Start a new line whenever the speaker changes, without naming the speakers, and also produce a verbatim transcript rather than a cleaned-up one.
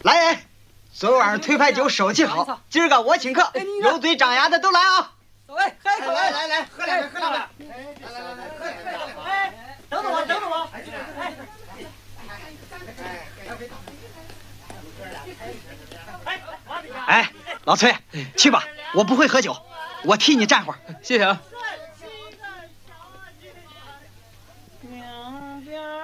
来人，昨晚上推牌酒收起好，今儿个我请客，有嘴张牙的都来啊！
哎，来
来来来，喝两杯，喝两杯。来来来来，喝两杯。
哎，等等我，等等我。哎，
哎，老崔，去吧，我不会喝酒，我替你站会儿。
谢谢啊。
两边